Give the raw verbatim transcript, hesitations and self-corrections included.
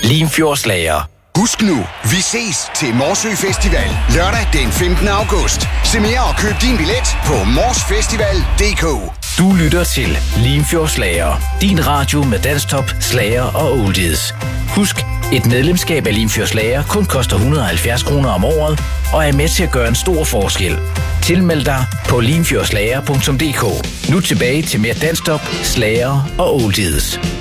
Limfjordslager. Husk nu, vi ses til Morsø Festival lørdag den femtende august. Se mere og køb din billet på morsfestival punktum d k. Du lytter til Limfjordslager. Din radio med danstop, slager og oldies. Husk, et medlemskab af Limfjordslager kun koster et hundrede og halvfjerds kroner om året og er med til at gøre en stor forskel. Tilmeld dig på limfjordslager punktum d k. Nu tilbage til mere danstop, slager og oldies.